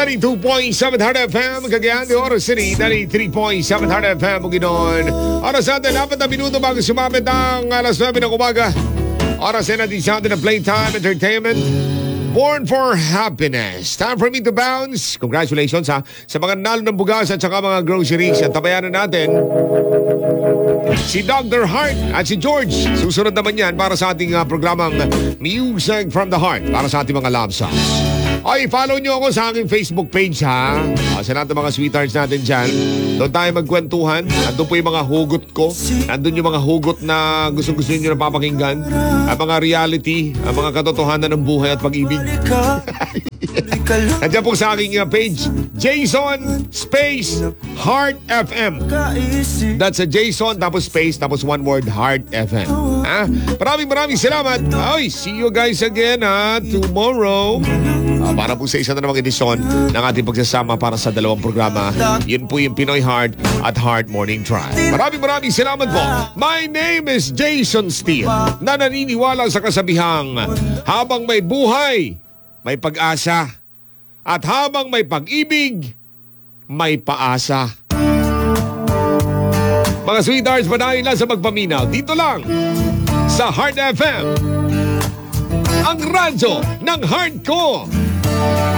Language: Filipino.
92.7 Heart FM, Cagayan de Oro City, 93.7 Heart FM, Bukidnon. Oras natin, 4 na minuto bago sumapit ang alas 9 ng umaga. Oras na natin sa atin ng Playtime Entertainment. Born for Happiness. Time for me to bounce. Congratulations sa mga nalo ng bugas at saka mga groceries. At tabayanan natin si Dr. Heart at si George. Susunod naman yan para sa ating programang Music from the Heart para sa ating mga love songs. Ay, follow nyo ako sa aking Facebook page, ha? Sa natin mga sweethearts natin dyan. Doon tayo magkwentuhan. Nandun po yung mga hugot ko. Nandun yung mga hugot na gusto-gusto nyo na papakinggan. Ang mga reality, ang mga katotohanan ng buhay at pag-ibig. Nandiyan po sa aking page, Jason Space Heart FM. That's a Jason, tapos space, tapos one word, Heart FM. Ha? Maraming salamat. Ay, see you guys again, ha? Tomorrow. Para po sa isa na namang edisyon ng ating pagsasama para sa dalawang programa. Yun po yung Pinoy Heart at Heart Morning Drive. Maraming salamat po. My name is Jason Steele, na naniniwala sa kasabihang habang may buhay, may pag-asa. At habang may pag-ibig, may paasa. Mga sweethearts, manahin lang sa magpaminaw. Dito lang sa Heart FM, ang radyo ng heart ko.